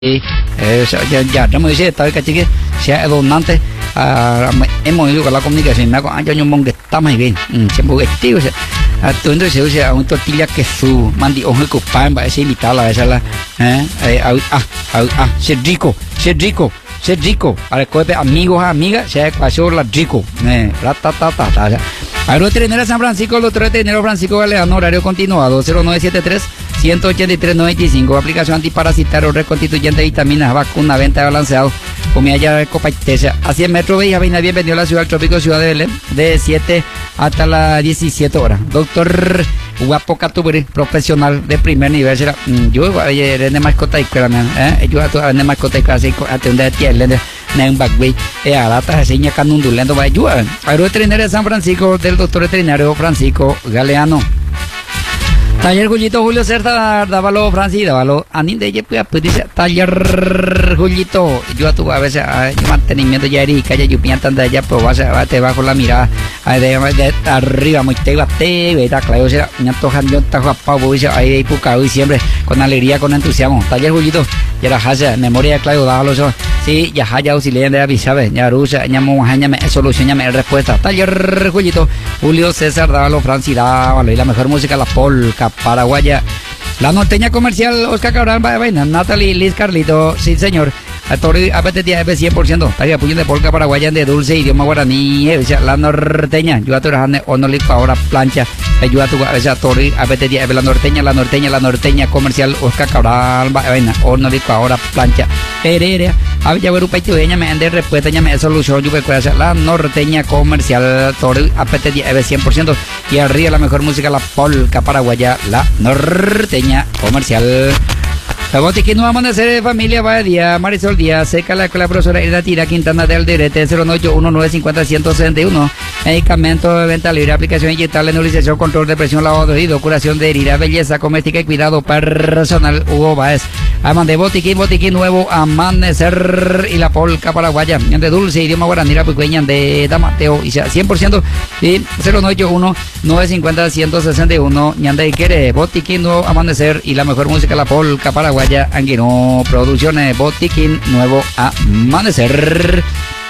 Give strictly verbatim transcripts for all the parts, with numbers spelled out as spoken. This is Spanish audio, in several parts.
Eh, ya ya no me dice está que chique sea donante hemos ido con la comunicación con año yo monge está muy bien siempre que tío o sea atuendo se usa un tortilla que su mandi ojo con pan va a ser invitada la esa la eh ah ah ah se rico se rico se rico al cope amigos amigas se pasó la rico eh ta ta ta ta Aerotrenera San Francisco, los tres de enero Francisco Galeano, horario continuado, cero nueve siete tres, uno ocho tres, noventa y cinco, aplicación antiparasitario, reconstituyente de vitaminas, vacuna, venta de balanceado, comida ya copaitesia, a cien metros de Javina, bienvenido a la ciudad del trópico Ciudad de Belén, de siete hasta las diecisiete horas. Doctor Guapo Catubri, profesional de primer nivel, será, yo eres de mascota y escuela, eh, yo a de mascota y clase, atender a tiel, Nang Bagway, e a la tajaseña canundulendo va a ayudar. Aerotrenera de San Francisco, del doctor veterinario Francisco Galeano. Taller Jullito Julio Cerda, Dávalo Francis, Dávalo, Anin de ella, pues dice, Taller Jullito, yo a tu a veces, yo mantenimiento ya erica, ya yo pienso de ella, pues vas a te bajo la mirada, de, de arriba, muy te bate, veta, claro, será, me antojan yo, tajo pavo, ahí, ahí, pucado, y siempre, con alegría, con entusiasmo. Taller Jullito, ya la hace, memoria, claro, Dávalo, sí, ya haya auxiliar de avisabe, ya rusa, ya monja, ya me solución, ya me respuesta. Taller Jullito, Julio César Dávalo Francis, Dávalo, y la mejor música, la polka paraguaya. La norteña comercial Oscar Cabral, vaina, Natalie Liz Carlito, sí señor. A Tori, a P T T cien por ciento. Taría puño de polka paraguaya de dulce idioma guaraní. La norteña, yo a tu rajane, onolic ahora plancha. Yo a tu a Tori, a P T T la norteña, la norteña, la norteña comercial Oscar Cabral, vaina, onolic ahora plancha. Heredia, a ya ver un país de me ande respuesta, ya me solución, yo voy a hacer la norteña comercial Tori, a P T T cien por ciento. Y arriba la mejor música, la polka paraguaya, la norteña comercial. La botiquín no vamos a hacer de familia, vaya día, Marisol Díaz, seca la, la profesora Irina Tira Quintana del Direte, cero nueve ocho uno nueve cinco cero uno cero uno, medicamento de venta libre, aplicación digital, nebulización, control de presión, lavado de oído, curación de herida, belleza doméstica y cuidado personal, Hugo Baez. Aman de botiquín, botiquín nuevo, amanecer y la polca paraguaya, de dulce, idioma guaraní, puicueña de Damateo, y cien por ciento, y cero nueve ocho uno nueve cinco cero uno cero uno uno, ñande y quiere, botiquín nuevo, amanecer y la mejor música, la polca paraguaya. Anguino Producciones, botiquín nuevo amanecer.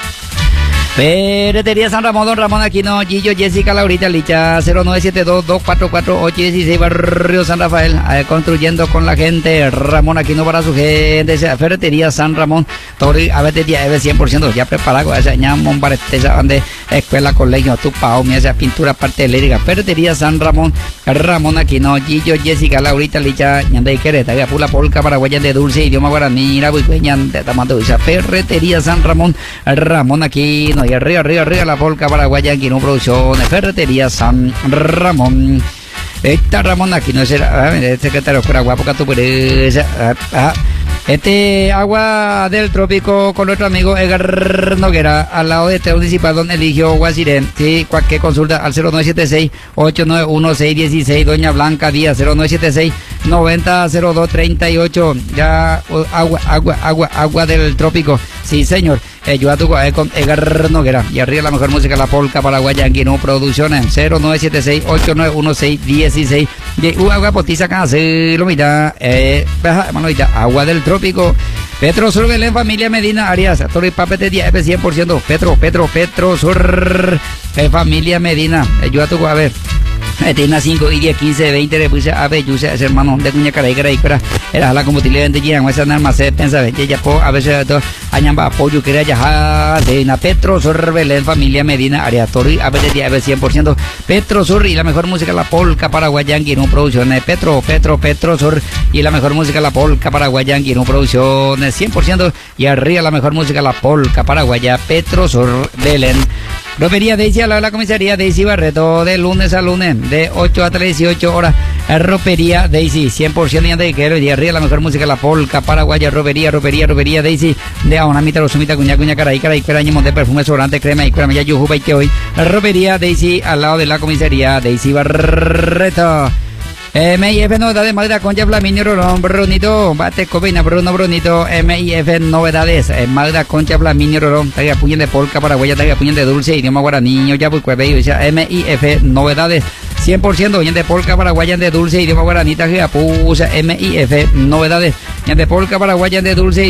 Ferretería San Ramón, Don Ramón Aquino, Gillo, Jessica, Laurita, Licha, cero nueve siete dos, dos cuatro cuatro, ocho uno seis, Barrio San Rafael, eh, construyendo con la gente, Ramón Aquino para su gente, Ferretería San Ramón, Tori, a veces ya cien por ciento, ya preparado, esa ñamón, baretesa, donde escuela, colegio, tu pao, mi esa pintura, parte eléctrica, Ferretería San Ramón, Ramón Aquino, Gillo, Jessica, Laurita, Licha, ñanda y quereta, ya pula polca, paraguaya de dulce, idioma guaraní, la buicueñan de Tamato, esa Ferretería San Ramón, Ramón Aquino, y arriba, arriba, arriba la polca paraguaya, Anguino Producciones, Ferretería San Ramón. Esta Ramón aquí no será, el secretario Cura Guapo Catupureza. Este agua del trópico con nuestro amigo Edgar Noguera, al lado de este municipal don Eligio Guasirén. Sí, cualquier consulta al cero nueve siete seis, ocho nueve uno, seis uno seis, Doña Blanca Díaz, cero nueve siete seis, noventa cero dos treinta y ocho. Ya, agua, agua, agua, agua del trópico. Sí, señor. Eh, yo a tu eh, con Edgar Noguera. Y arriba la mejor música, la polca paraguaya, Anguino Producciones, cero nueve siete seis, ocho nueve uno, seis uno seis. Y uh, agua potiza casi lo mira, eh, hermano, agua del trópico. Petro Sur Belén, familia Medina Arias, Torre Papete diez cien por ciento. Petro, Petro, Petro Sur, eh, familia Medina. Eh, yo a tu a ver. Tiene cinco y diez, quince, veinte, después a ver, yo sé, hermano, de cuña cara y cara y cara, era la combustible de llegan, esa nada más se pensa, ya po, a veces, añamba apoyo, que era ya, de na Petro Sur, Belén, familia Medina, Arias, Tori, a veces ya, cien por ciento, Petro Sur y la mejor música, la polca paraguaya, Anguino Producciones, Petro, Petro, Petro Sur y la mejor música, la polca paraguaya, Anguino Producciones, cien por ciento, y arriba la mejor música, la polca paraguaya, Petro Sur, Belén. Ropería Daisy, a la, la comisaría Daisy Barreto, de lunes a lunes, de ocho a dieciocho horas. Ropería Daisy, cien por ciento de que y arriba la mejor música, la polca paraguaya, ropería, ropería, ropería Daisy, de Aonamita, Rosumita, Cuña, Cuña, Cara y Cara y Carañemos de perfume, sobrante, crema y crema, ya yujupa y que hoy. Ropería Daisy, al lado de la comisaría Daisy Barreto. M I F novedades, Magda Concha, Flaminio, Rolón, Brunito, Bate, Covina, Bruno, Brunito, M I F novedades, eh, Magda Concha, Flaminio, Rolón, Taga Puñen de polca, paraguaya, Taga Puñen de dulce, idioma guaraní, ya pues M I F novedades, cien por ciento, ñande polka paraguaya de dulce, idioma guaranita, Jiapú, usa M I F, novedades, ñande polka paraguaya de dulce.